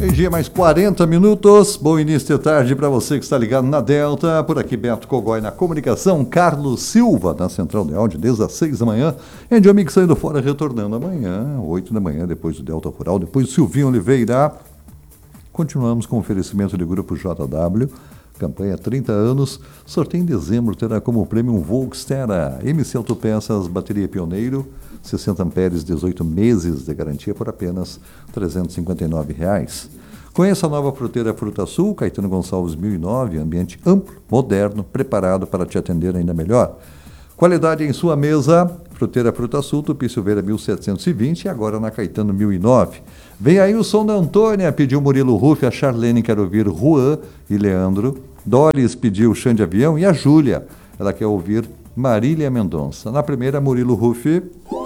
Meio-dia mais 40 minutos. Bom início de tarde para você que está ligado na Delta. Por aqui, Beto Cogói na comunicação. Carlos Silva na central de áudio desde as 6 da manhã. Andy Amigo saindo fora, retornando amanhã, 8 da manhã, depois do Delta Rural. Depois do Silvinho Oliveira. Continuamos com o oferecimento do Grupo JW. Campanha 30 anos. Sorteio em dezembro terá como prêmio um Volks Terra. MC Autopeças, bateria Pioneiro. 60 amperes, 18 meses de garantia por apenas R$ 359. Conheça a nova fruteira Fruta Sul, Caetano Gonçalves 1009, ambiente amplo, moderno, preparado para te atender ainda melhor. Qualidade em sua mesa, fruteira Fruta Sul, Tupi Silveira 1720 e agora na Caetano 1009. Vem aí o som da Antônia, pediu Murilo Ruff, a Charlene quer ouvir Juan e Leandro, Doris pediu Chão de Avião e a Júlia, ela quer ouvir Marília Mendonça. Na primeira, Murilo Ruff.